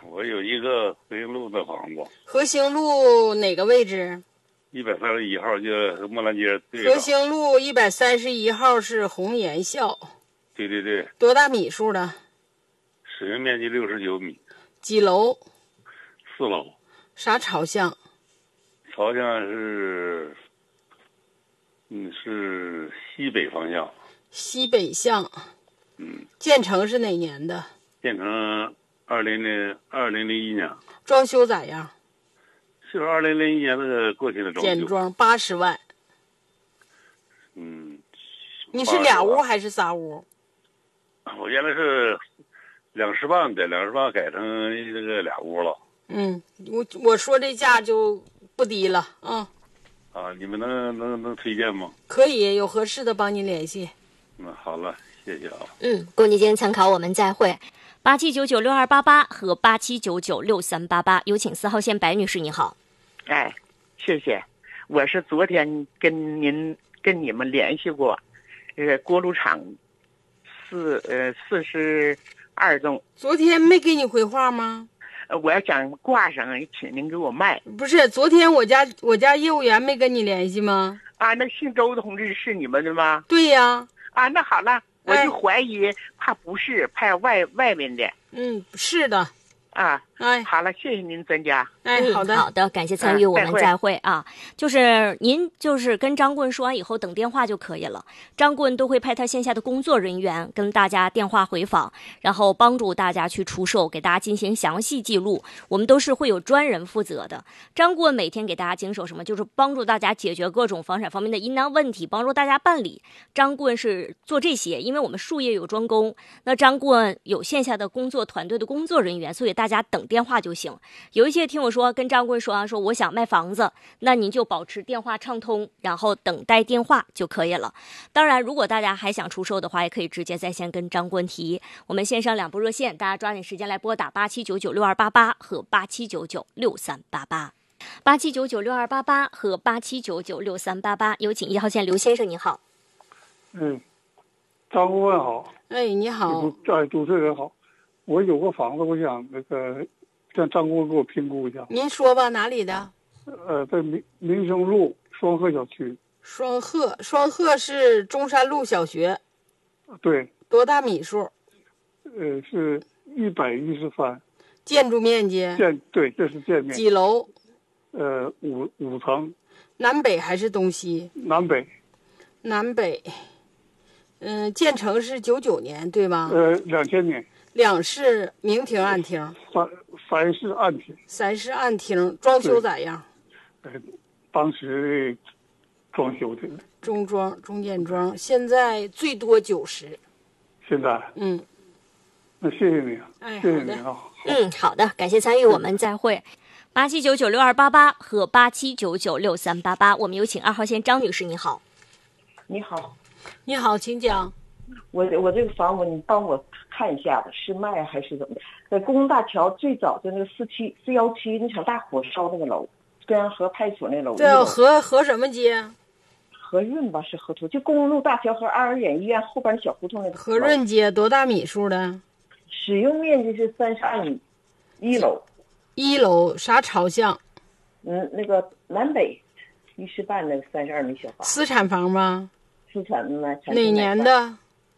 我有一个和兴路的房子， 和兴路哪个位置 131号，就莫兰街对和上。 兴路131号是红岩校。 对对对， 多大米数的？ 使用面积69米， 几楼 4楼， 啥朝向？ 朝向是是西北方向。 西北向。建成是哪年的？ 建成2001年， 装修咋样？ 就是2001年那个过去的装修。 简装80万。你是俩屋还是仨屋？ 我原来是20万的，20万改成这个俩屋了。 我说这价就不低了啊。 你们能推荐吗？ 可以，有合适的帮您联系。 好了，谢谢啊。 供您进行参考，我们再会。87996288和87996388，有请4号线白女士，你好。 哎，谢谢，我是昨天跟你们联系过，锅炉厂42栋。 昨天没给你回话吗？ 我要想挂上，请您给我卖。 不是，昨天我家业务员没跟你联系吗？ 那姓周的同志是你们的吗？ 对呀。 那好了，我就怀疑，怕不是，怕外面的。 是的。 好了，谢谢您，专家。 好的， 好的，感谢参与，我们再会啊。就是您就是跟张棍说完以后等电话就可以了，张棍都会派他线下的工作人员跟大家电话回访，然后帮助大家去出售，给大家进行详细记录，我们都是会有专人负责的。张棍每天给大家经手什么，就是帮助大家解决各种房产方面的疑难问题，帮助大家办理。张棍是做这些，因为我们术业有专攻，那张棍有线下的工作团队的工作人员，所以大家等电话就行。有一些听我说跟张棍说我想卖房子，那您就保持电话畅通，然后等待电话就可以了。当然如果大家还想出售的话，也可以直接在线跟张棍提。我们线上2部热线，大家抓紧时间来拨打87996288和87996388。87996288和87996388，有请1号线刘先生，你好。 张顾问好。 你好。 主持人好。我有个房子，我想让张顾问给我评估一下。 您说吧，哪里的？ 在民生路双鹤小区。 双鹤是中山路小学。 对。 多大米数？ 是113。 建筑面积？ 对，这是建面。 几楼 ？5层。 南北还是东西？ 南北。 南北。建成是99年对吧 ？2000年。 2室明厅暗厅 ？3室暗厅。 3室暗厅，装修咋样？ 当时装修的。 中装中建装，现在最多90。 现在？那谢谢你啊。谢谢你啊。 好的，感谢参与，我们再会。87996288和87996388，我们有请2号线张女士，你好。 你好。 你好，请讲。 我这个房子你帮我看一下吧，是卖还是怎么的？在公路大桥最早的那个417那场大火烧那个楼，贵阳河派出所那楼。 对，河什么街？ 和润吧，是河图，就公路大桥和二眼医院后边的小胡同那个。 和润街多大米数的？ 使用面积是32米，1楼。 1楼啥朝向？ 那个南北1室半那个32米小房。 私产房吗？ 私产的呢？ 哪年的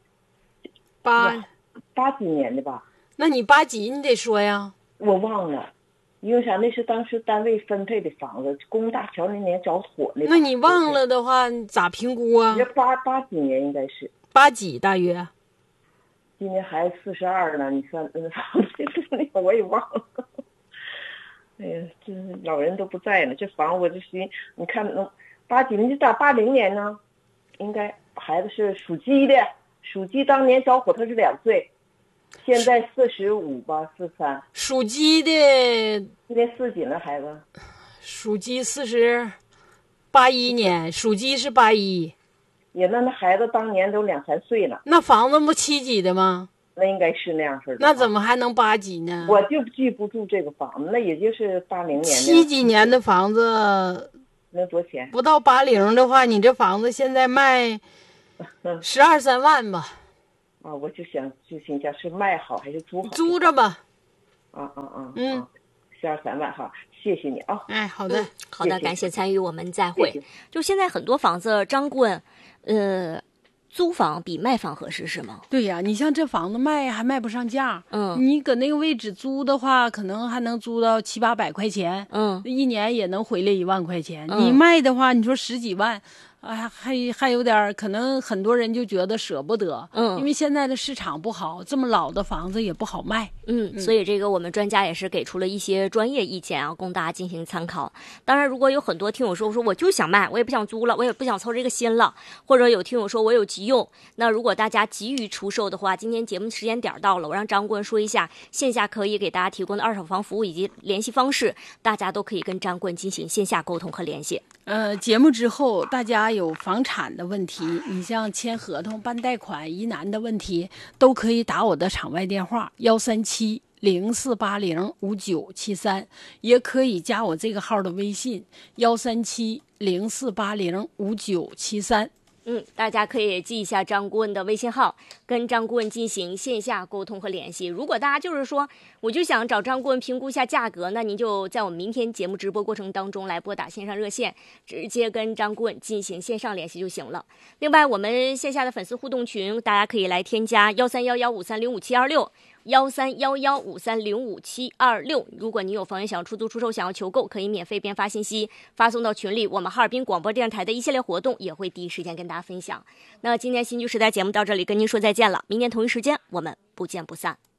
？80 几年的吧？ 那你8几你得说呀。 我忘了，因为啥？那是当时单位分配的房子，公路大桥那年着火那你忘了的话，你咋评估啊？ 八几年应该是。 8几大约？ 今年还42呢，你算我也忘了。哎呀，这老人都不在呢，这房我就寻你看8几年就咋80年呢？应该孩子是属鸡的，属鸡当年着火他是2岁，现在45吧，43。 属鸡的今年4几了孩子？ 属鸡81年，属鸡是81。 也那孩子当年都2、3岁了。 那房子不7几的吗？ 那应该是那样式的。 那怎么还能8几呢？ 我就记不住这个房子，那也就是80年的。 7几年的房子。 能多少钱？ 不到80的话，你这房子现在卖12、13万吧。 我就心想是卖好还是租好？ 租着吧。 72-3万哈，谢谢你啊。 哎，好的， 好的，感谢参与，我们再会。就现在很多房子，张顾问，租房比卖房合适是吗？ 对呀，你像这房子卖还卖不上价，你搁那个位置租的话，可能还能租到700-800块钱，一年也能回来1万块钱。你卖的话，你说10几万。还有点可能很多人就觉得舍不得，因为现在的市场不好，这么老的房子也不好卖， 所以这个我们专家也是给出了一些专业意见啊，供大家进行参考。当然，如果有很多听友说我就想卖，我也不想租了，我也不想操这个心了，或者有听友说我有急用，那如果大家急于出售的话，今天节目时间点到了，我让张顾问说一下线下可以给大家提供的二手房服务以及联系方式，大家都可以跟张顾问进行线下沟通和联系。 节目之后大家有房产的问题，你像签合同、办贷款、疑难的问题，都可以打我的场外电话137-0480-5973，也可以加我这个号的微信137-0480-5973。 大家可以记一下张顾问的微信号，跟张顾问进行线下沟通和联系。如果大家就是说我就想找张顾问评估一下价格，那您就在我们明天节目直播过程当中来拨打线上热线，直接跟张顾问进行线上联系就行了。另外我们线下的粉丝互动群，大家可以来添加1311530572611311530572如果你有房源想要出租出售，想要求购，可以免费编发信息发送到群里，我们哈尔滨广播电台的一系列活动也会第一时间跟大家分享。那今天新居时代节目到这里跟您说再见了，明天同一时间我们不见不散。